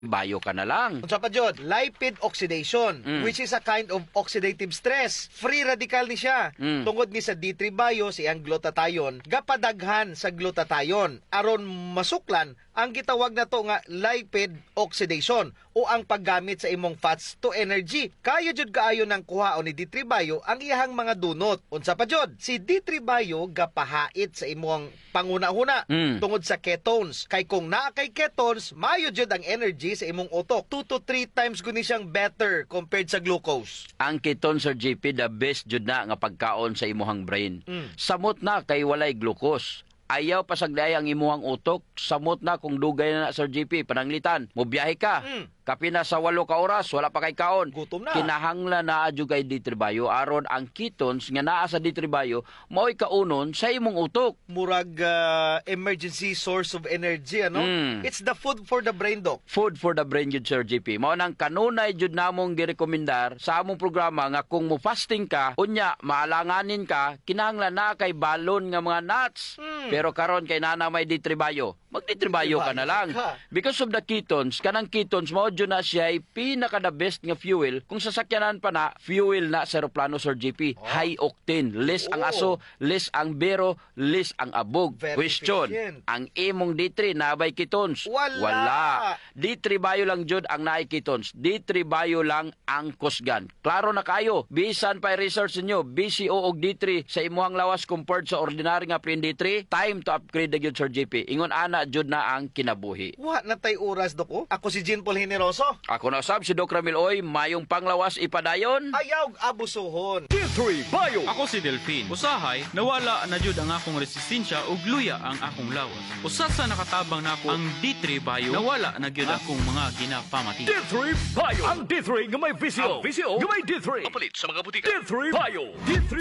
bayo ka na lang. Unsa pa jud? Lipid oxidation, which is a kind of oxidative stress. Free radical ni siya. Tungod ni sa D3 bio siyang glutathione, gapadaghan sa glutathione aron masuklan ang gitawag na to nga lipid oxidation o ang paggamit sa imong fats to energy. Kayo jud kaayo ng kuhaon ni D3 bio ang iyahang mga dunot. Unsa pa jud? Si D3 bio gapahait sa imong panguna-huna tungod sa ketones. Kay kung naa kay ketones, mayo jud ang energy sa imong utok. 2 to 3 times guni siyang better compared sa glucose. Ang ketone, Sir JP, the best jud na nga pagkaon sa imuhang brain. Samot na kay walay glucose. Ayaw pasagday ang imuhang utok, samot na kung dugay na, Sir JP, pananglitan. Mobiyahe ka. Kapina sa 8 ka oras, wala pa kay kaon. Gutom na. Kinahanglan na adyo kay D3 bio aron ang ketones nga naa sa D3 bio mao'y kaunon sa imong utok. Murag emergency source of energy, ano? It's the food for the brain, Doc. Food for the brain jud, Sir JP. Mao nang kanunay jud namong girekomendar sa among programa nga kung mo fasting ka, unya maalanganin ka, kinahanglan na kay balon nga mga nuts. Pero karon kay nana may D3 bio, mag-D3 bio ka na lang. Because of the ketones, kanang ketones mao jud na siya ay pinaka the best nga fuel. Kung sasakyanan pa na, fuel na sa eroplano, Sir JP. High octane. Less ang aso, less ang bero, less ang abog. Very Question, efficient. ang imong D3 nabay ketones? Wala. D3 bio lang jud ang naay ketones. D3 bio lang ang kusgan. Klaro na kayo. Bisan pa research niyo, BCO og D3 sa imuhang lawas compared sa ordinary nga plain D3, time to upgrade na jud, Sir JP. Ingon ana jud na ang kinabuhi. Wa na tay oras, Doc. Oh. Ako si Jean Paul Generoso. Ako na sab si Doc Ramil Oy, mayong panglawas ipadayon. Ayaw abusuhon. D3 Bio. Ako si Delphine. Usahay, nawala na jud ang akong resistensya ug luya ang akong lawas. Usa sa nakatabang nako ang D3 Bio, nawala na gyud akong mga ginapamati. D3 Bio. Ang D3 nga may VCO. Ang VCO nga may D3. Kapalit sa mga butika. D3 Bio. D3